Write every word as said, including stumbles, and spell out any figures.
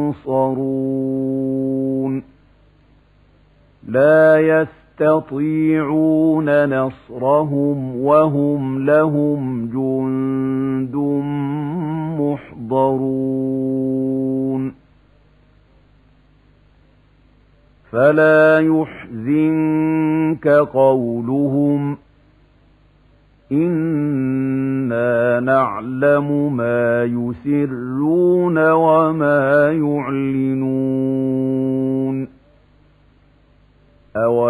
ينصرون لا يستطيعون نصرهم وهم لهم جند محضرون فلا يحزنك قولهم إنا نعلم ما يسرون وما يعلنون